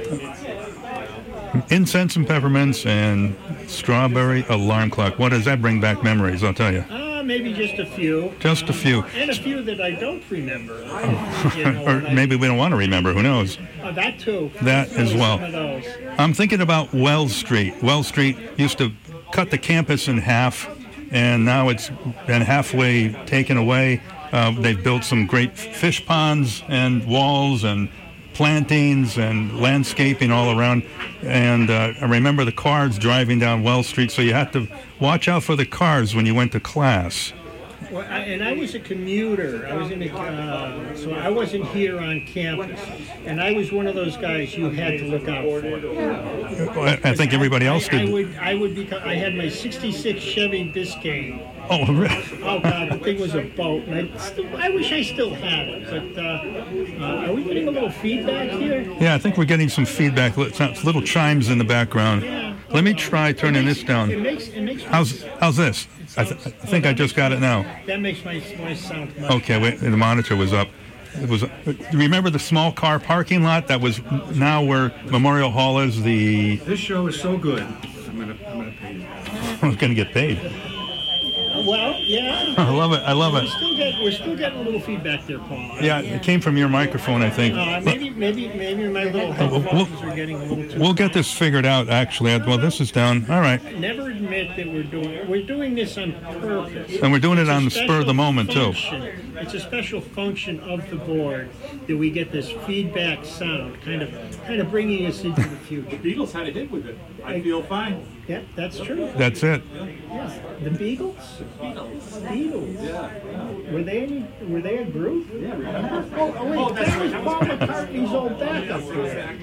Incense and peppermints and strawberry alarm clock. What does that bring back memories, I'll tell you. Maybe just a few. Just a few. And a few that I don't remember. Or maybe we don't want to remember. Who knows? That too. That as well. I'm thinking about Wells Street. Wells Street used to cut the campus in half, and now it's been halfway taken away. They've built some great fish ponds and walls and plantings and landscaping all around. And I remember the cars driving down Wells Street, so you had to watch out for the cars when you went to class. Well, and I was a commuter. I was so I wasn't here on campus, and I was one of those guys you had to look out for. I think everybody else did. I had my '66 Chevy Biscayne. Oh, really? Oh God, the thing was a boat, and I wish I still had it. But are we getting a little feedback here? Yeah, I think we're getting some feedback. Little chimes in the background. Yeah. Let me try turning this down. It makes How's this? I think I just got it now. That makes my voice sound much okay, wait, the monitor was up. It was. Remember the small car parking lot that was now where Memorial Hall is? This show is so good. I'm gonna pay you. I'm gonna get paid. Well, yeah. I love it. We're still getting a little feedback there, Paul. Yeah, it came from your microphone, I think. Maybe my little headphones are getting a little too. We'll get this figured out. Actually, well, this is down. All right. Never admit that we're doing this on purpose. And we're doing it on the spur of the moment too. It's a special function of the board that we get this feedback sound, kind of bringing us into the future. The Beatles had a hit with it. I feel fine. Yeah, that's true. That's it. Yes, the Beatles. Beatles. Yeah. Were they a group? Yeah. That was Paul McCartney's old backup there.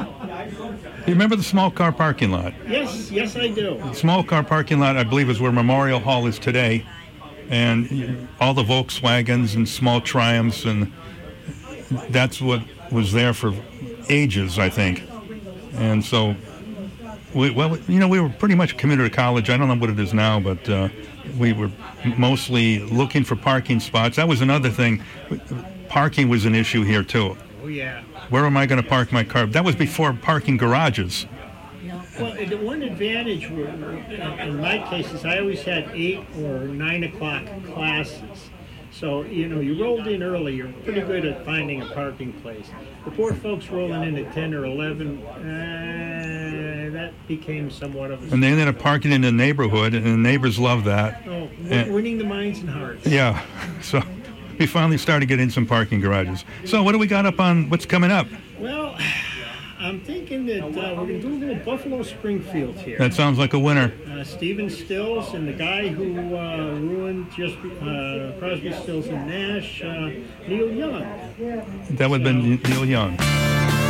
You remember the small car parking lot? Yes, I do. The small car parking lot, I believe, is where Memorial Hall is today, and all the Volkswagens and small Triumphs, and that's what was there for ages, I think. And so, we were pretty much a commuter college. I don't know what it is now, but we were mostly looking for parking spots. That was another thing. Parking was an issue here, too. Oh, yeah. Where am I going to park my car? That was before parking garages. Well, the one advantage in my case is I always had 8 or 9 o'clock classes. So, you rolled in early, you're pretty good at finding a parking place. The poor folks rolling in at 10 or 11, that became somewhat of a... And they ended up parking in the neighborhood, and the neighbors loved that. Oh, winning the minds and hearts. Yeah, so we finally started getting some parking garages. So what do we got up on what's coming up? Well, I'm thinking that we're going to do a little Buffalo Springfield here. That sounds like a winner. Stephen Stills and the guy who ruined just Crosby, Stills and Nash, Neil Young. That would have been Neil Young.